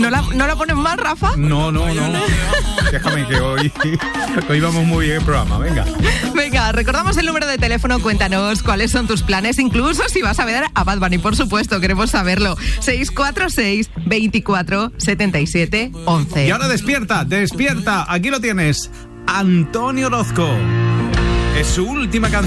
¿No la pones más, Rafa? No. Déjame que hoy vamos muy bien el programa, venga. Venga, recordamos el número de teléfono, cuéntanos cuáles son tus planes, incluso si vas a ver a Bad Bunny, por supuesto, queremos saberlo. 646 24 77 11. Y ahora despierta, aquí lo tienes, Antonio Orozco. Es su última canción.